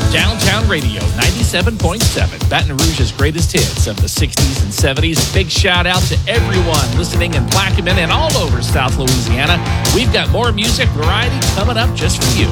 Downtown Radio 97.7, Baton Rouge's greatest hits of the 60s and 70s. Big shout out to everyone listening in Plaquemine and all over South Louisiana. We've got more music variety coming up just for you.